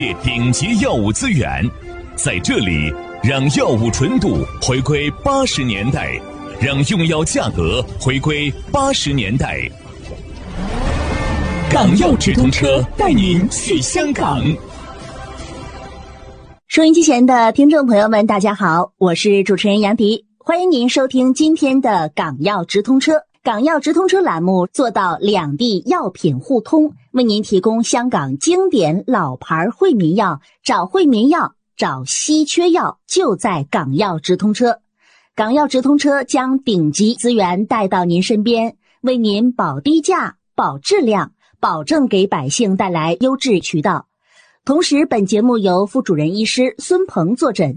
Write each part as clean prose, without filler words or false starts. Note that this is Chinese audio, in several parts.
顶级药物资源，在这里让药物纯度回归80年代，让用药价格回归80年代。港药直通车带您去香港。 收音机前的听众朋友们，大家好，我是主持人杨迪，欢迎您收听今天的港药直通车。港药直通车栏目做到两地药品互通，为您提供香港经典老牌惠民药，找惠民药，找稀缺药，就在港药直通车。港药直通车将顶级资源带到您身边，为您保低价、保质量，保证给百姓带来优质渠道。同时，本节目由副主任医师孙鹏坐诊。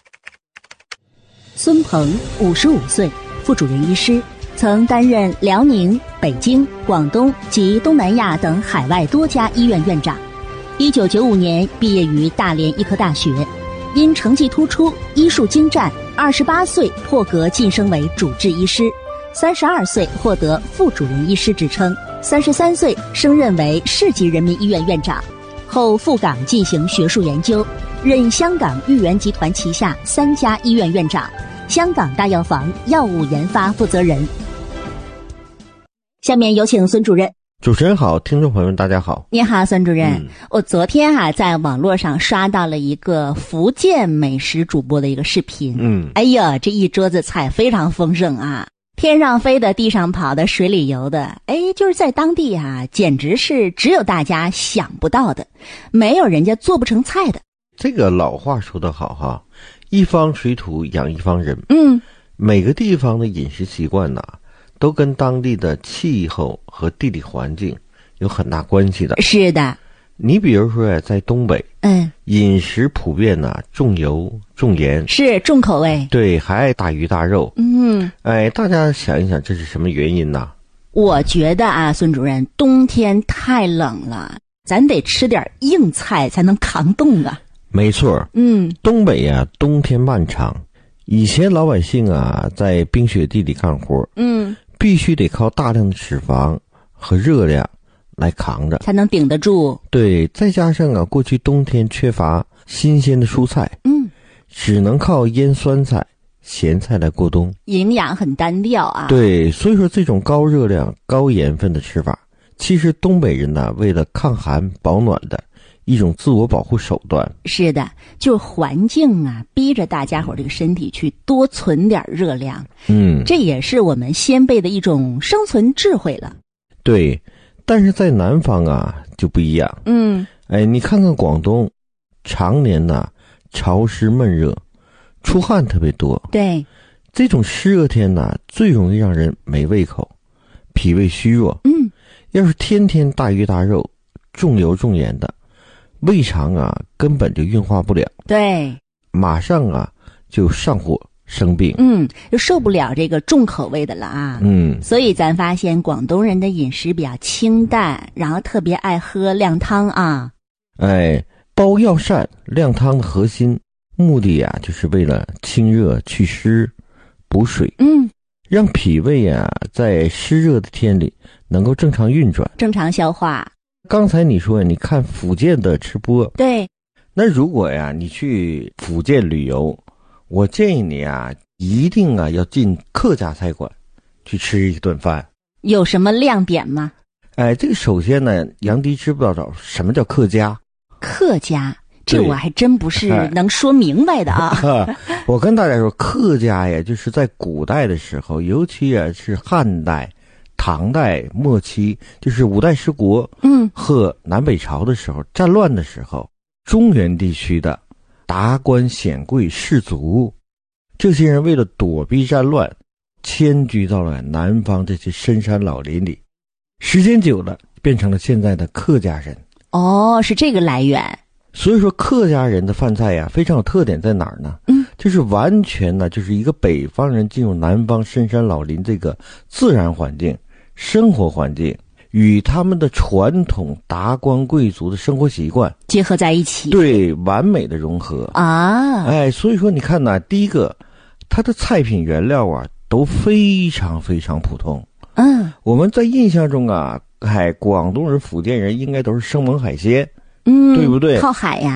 孙鹏55岁，副主任医师，曾担任辽宁、北京、广东及东南亚等海外多家医院院长。1995年毕业于大连医科大学，因成绩突出、医术精湛，28岁破格晋升为主治医师，32岁获得副主任医师职称，33岁升任为市级人民医院院长，后赴港进行学术研究，任香港裕元集团旗下3家医院院长，香港大药房药物研发负责人。下面有请孙主任。 主持人好，听众朋友们大家好。 你好，孙主任。我昨天在网络上刷到了一个福建美食主播的一个视频。哎呀，这一桌子菜非常丰盛啊，天上飞的，地上跑的，水里游的，就是在当地简直是只有大家想不到的，没有人家做不成菜的。 这个老话说得好哈，一方水土养一方人。每个地方的饮食习惯都跟当地的气候和地理环境有很大关系的。是的，你比如说在东北，饮食普遍重油重盐，是重口味，对，还爱大鱼大肉。大家想一想，这是什么原因呢？ 我觉得孙主任，冬天太冷了，咱得吃点硬菜才能扛冻啊。 没错，东北冬天漫长，以前老百姓在冰雪地里干活，必须得靠大量的脂肪和热量来扛着，才能顶得住。对，再加上过去冬天缺乏新鲜的蔬菜，只能靠腌酸菜、咸菜来过冬，营养很单调对，所以说这种高热量、高盐分的吃法，其实东北人为了抗寒保暖的一种自我保护手段。是的，就是环境逼着大家伙这个身体去多存点热量。这也是我们先辈的一种生存智慧了。对，但是在南方就不一样。你看看广东，常年潮湿闷热，出汗特别多。对，这种湿热天最容易让人没胃口，脾胃虚弱。要是天天大鱼大肉，重油重盐的，胃肠根本就运化不了，对，马上就上火生病，就受不了这个重口味的了所以咱发现广东人的饮食比较清淡，然后特别爱喝靓汤煲药膳靓汤的核心目的就是为了清热祛湿补水，让脾胃在湿热的天里能够正常运转，正常消化。刚才你说你看福建的吃播，对，那如果你去福建旅游，我建议你一定要进客家菜馆去吃一顿饭。有什么亮点吗？这个首先杨迪知不知道什么叫客家？客家，这我还真不是能说明白的我跟大家说，客家就是在古代的时候，尤其是汉代唐代末期，就是五代十国和南北朝的时候，战乱的时候，中原地区的达官显贵士族，这些人为了躲避战乱，迁居到了南方这些深山老林里，时间久了变成了现在的客家人。是这个来源。所以说客家人的饭菜非常有特点在哪儿呢？就是完全就是一个北方人进入南方深山老林这个自然环境、生活环境，与他们的传统达官贵族的生活习惯结合在一起，对，完美的融合所以说你看第一个，它的菜品原料都非常非常普通。我们在印象中广东人、福建人应该都是生猛海鲜， 对不对？ 靠海呀。